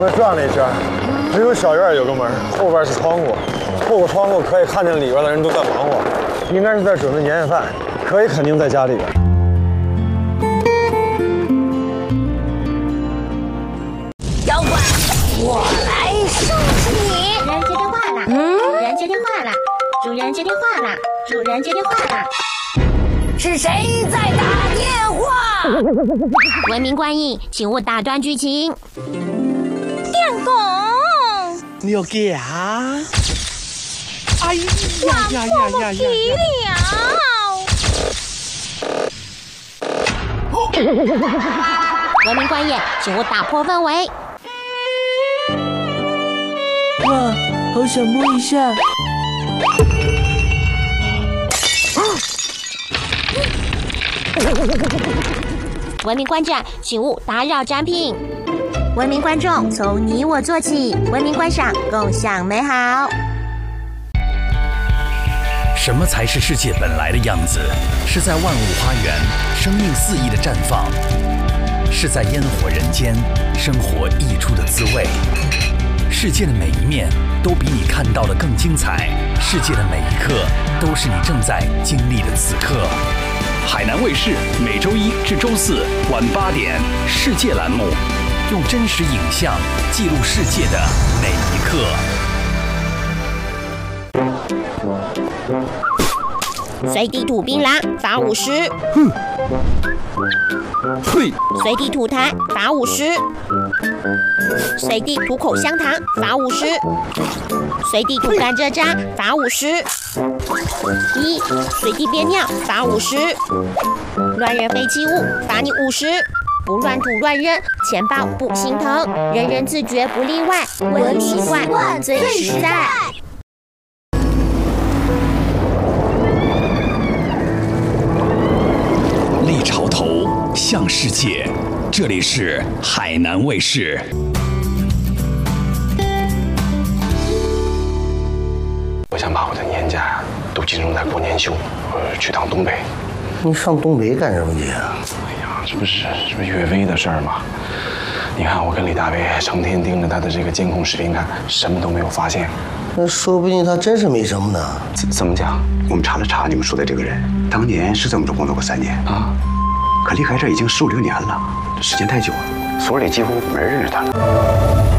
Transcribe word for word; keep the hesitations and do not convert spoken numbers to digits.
我转了一圈，只有小院有个门，后边是窗户，透过窗户可以看见里边的人都在忙活，应该是在准备年夜饭，可以肯定在家里边。 妖怪，我来收拾你！ 主人接电话啦！ 嗯， 主人接电话啦！主人接电话啦！主人接电话啦！ 是谁在打电话？ 文明观影，请勿打断剧情。 电工， 你有给啊？哎呀呀呀呀呀！ 文明观演，请勿打破氛围。 哇，好想摸一下。 文明观展，请勿打扰展品。文明观众，从你我做起，文明观赏，共享美好。 什么才是世界本来的样子？是在万物花园，生命肆意的绽放；是在烟火人间，生活溢出的滋味。世界的每一面都比你看到的更精彩，世界的每一刻都是你正在经历的此刻。海南卫视每周一至周四晚八点，世界栏目，用真实影像记录世界的每一刻。 随地吐槟榔，罚五十。 哼，嘿， 随地吐痰，罚五十。随地吐口香糖，罚五十。随地吐甘蔗渣，罚五十。一，随地憋尿，罚五十。乱扔废弃物，罚你五十。不乱吐乱扔，钱包不心疼，人人自觉不例外，文明习惯最实在。 立潮头，向世界，这里是海南卫视。 我想把我的年假都集中在过年休，呃，去趟东北。 你上东北干什么去啊？ 哎呀，这不是这不是岳飞的事儿吗？你看我跟李大为成天盯着他的这个监控视频看，什么都没有发现。 那说不定他真是没什么呢。 怎怎么讲？ 我们查了查，你们说的这个人，当年是在我们这工作过三年啊， 可离开这已经十五六年了，时间太久了，所里几乎没人认识他了。